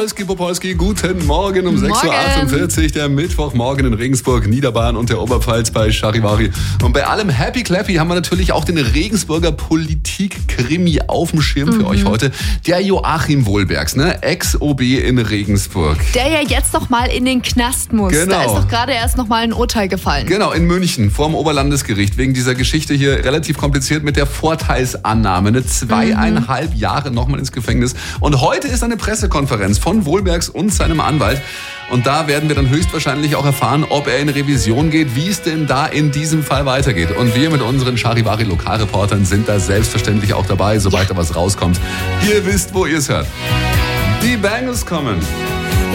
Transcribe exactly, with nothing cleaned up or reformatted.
Popolski, Popolski, guten Morgen um sechs Uhr achtundvierzig, der Mittwochmorgen in Regensburg, Niederbayern und der Oberpfalz bei Charivari. Und bei allem Happy Clappy haben wir natürlich auch den Regensburger Politik-Krimi auf dem Schirm für mhm. euch heute. Der Joachim Wohlbergs, ne? Ex-O B in Regensburg. Der ja jetzt noch mal in den Knast muss. Genau. Da ist doch gerade erst noch mal ein Urteil gefallen. Genau, in München vorm Oberlandesgericht wegen dieser Geschichte hier relativ kompliziert mit der Vorteilsannahme. Ne? Zweieinhalb mhm. Jahre nochmal ins Gefängnis. Und heute ist eine Pressekonferenz von Wohlbergs und seinem Anwalt. Und da werden wir dann höchstwahrscheinlich auch erfahren, ob er in Revision geht, wie es denn da in diesem Fall weitergeht. Und wir mit unseren Charivari-Lokalreportern sind da selbstverständlich auch dabei, sobald da was rauskommt. Ihr wisst, wo ihr es hört. Die Bangles kommen.